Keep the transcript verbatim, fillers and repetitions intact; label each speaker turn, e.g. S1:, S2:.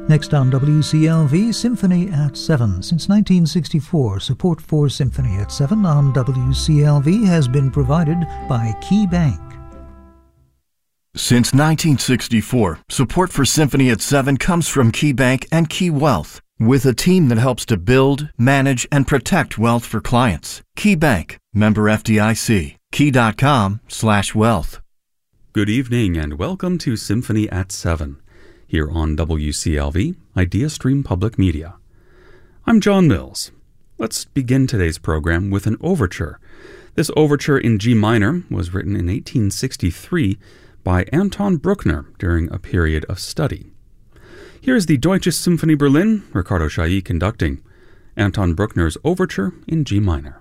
S1: Next on W C L V, Symphony at seven. Since nineteen sixty-four, support for Symphony at seven on W C L V has been provided by Key Bank.
S2: Since nineteen sixty-four, support for Symphony at seven comes from Key Bank and Key Wealth, with a team that helps to build, manage, and protect wealth for clients. Key Bank, member F D I C, key.com slash wealth.
S3: Good evening and welcome to Symphony at seven. Here on W C L V, IdeaStream Public Media. I'm John Mills. Let's begin today's program with an overture. This overture in G minor was written in eighteen sixty-three by Anton Bruckner during a period of study. Here's the Deutsche Symphonie Berlin, Ricardo Chailly conducting, Anton Bruckner's overture in G minor.